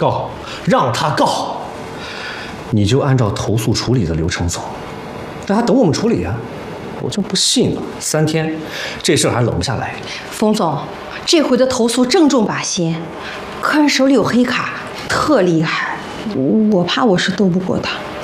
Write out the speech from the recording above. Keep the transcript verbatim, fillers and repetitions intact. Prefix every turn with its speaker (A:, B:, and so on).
A: 告，让他告，你就按照投诉处理的流程走，那还等我们处理啊？我就不信了，三天这事儿还冷不下来。
B: 冯总，这回的投诉正中靶心，客人手里有黑卡，特厉害，我怕我是斗不过他。